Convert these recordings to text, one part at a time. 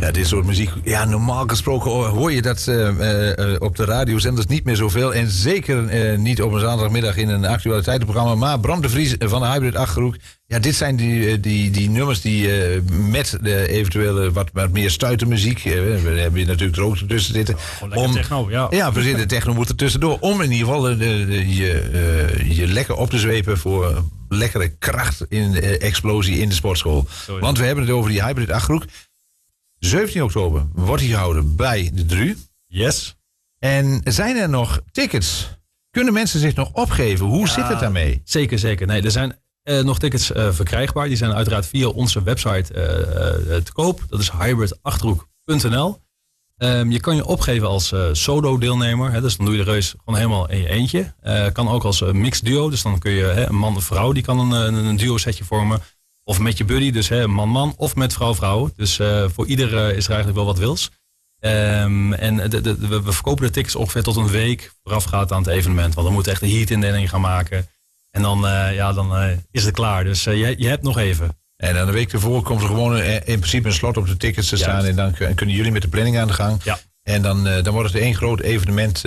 Ja, dit soort muziek, ja, normaal gesproken hoor je dat op de radiozenders niet meer zoveel. En zeker niet op een zaterdagmiddag in een actualiteitenprogramma. Maar Bram de Vries van de Hybrid Achterhoek. Ja, dit zijn die nummers die met de eventuele wat meer stuitermuziek. We hebben hier natuurlijk er ook tussen zitten. Gewoon lekker techno, ja. Ja, precies, de techno moet er tussendoor. Om in ieder geval je lekker op te zwepen voor lekkere kracht in de explosie in de sportschool. Sorry. Want we hebben het over die Hybrid Achterhoek. 17 oktober wordt die gehouden bij de Dru. Yes. En zijn er nog tickets? Kunnen mensen zich nog opgeven? Hoe zit het daarmee? Zeker. Nee, er zijn nog tickets verkrijgbaar. Die zijn uiteraard via onze website te koop. Dat is hybridachterhoek.nl. Je kan je opgeven als solo-deelnemer. Hè, dus dan doe je de race gewoon helemaal in je eentje. Kan ook als mixed duo. Dus dan kun je een man en vrouw, die kan een duo-setje vormen. Of met je buddy, dus man-man. Of met vrouw-vrouw. Dus voor ieder is er eigenlijk wel wat wils. En we verkopen de tickets ongeveer tot een week voorafgaand aan het evenement. Want dan moet echt een heat-indeling gaan maken. En dan is het klaar. Dus je hebt nog even. En dan de week ervoor komt er gewoon in principe een slot op de tickets te staan. En dan kunnen jullie met de planning aan de gang. Ja. En dan wordt het één groot evenement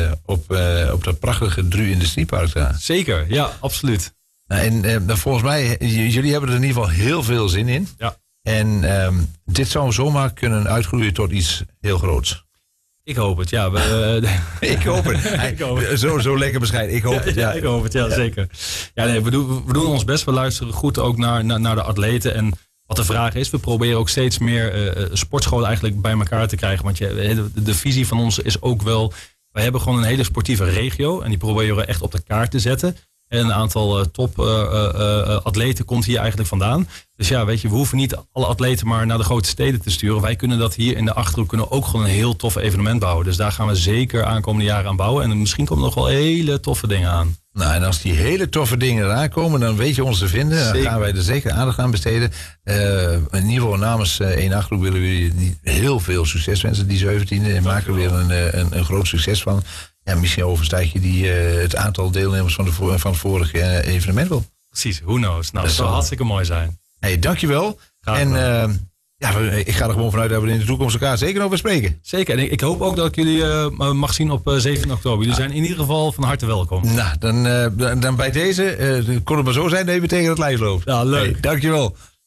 op dat prachtige Dru Industriepark daar. Zeker, ja, absoluut. En volgens mij, jullie hebben er in ieder geval heel veel zin in. Ja. En dit zou zomaar kunnen uitgroeien tot iets heel groots. Ik hoop het, ja. Ik hoop het. Zo lekker bescheiden. Ik hoop het, ja. Ik hoop het, ja, zeker. Ja, nee, we doen ons best. We luisteren goed ook naar de atleten. En wat de vraag is, we proberen ook steeds meer sportscholen eigenlijk bij elkaar te krijgen. Want de visie van ons is ook wel, we hebben gewoon een hele sportieve regio. En die proberen we echt op de kaart te zetten. En een aantal top atleten komt hier eigenlijk vandaan. Dus ja, weet je, we hoeven niet alle atleten maar naar de grote steden te sturen. Wij kunnen dat hier in de Achterhoek kunnen ook gewoon een heel tof evenement bouwen. Dus daar gaan we zeker aankomende jaren aan bouwen. En misschien komen er nog wel hele toffe dingen aan. Nou, en als die hele toffe dingen eraan komen, dan weet je ons te vinden. Dan gaan wij er zeker aandacht aan besteden. In ieder geval namens 1 Achterhoek willen we jullie heel veel succes wensen, die 17e. En maken we weer een groot succes van. Ja, misschien overstijg je het aantal deelnemers van het vorige evenement wel. Precies, who knows. Nou, dat zou hartstikke mooi zijn. Hey, dankjewel. En ik ga er gewoon vanuit dat we in de toekomst elkaar zeker over spreken. Zeker. En ik hoop ook dat ik jullie mag zien op 17 oktober. Jullie zijn in ieder geval van harte welkom. Nou, dan bij deze kon het maar zo zijn dat je tegen het lijf loopt. Ja, leuk. Hey, dankjewel.